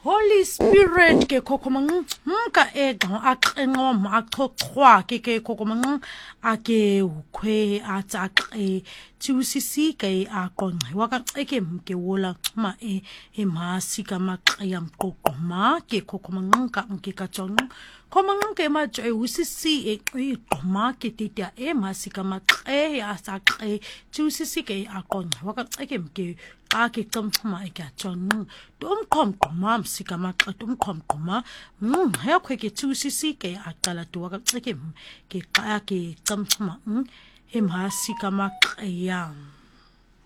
Holy Spirit ke kokomang ka ega aqenqo maqoqwa ke kokomang ake ukwe ataqe tiusisi ke aqonqe waka eke mke wola ma e masika maqya mqoqoma ke kokomang ka mke katong komang ke ma tse usisi e qoma ke tita e masika maqe asaqe tiusisi ke aqonqe waka eke mke ake qamxuma ekatshona domqomqoma msika maqethu umqomqoma yakho ke thusisi ke aqala duwa kaxeke ke xa ke qamxuma emasika maqeya